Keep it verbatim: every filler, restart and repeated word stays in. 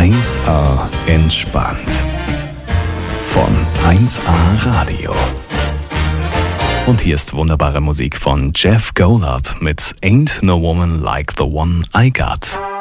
eins A entspannt. Von eins A Radio. Und hier ist wunderbare Musik von Jeff Golub mit Ain't No Woman Like the One I Got.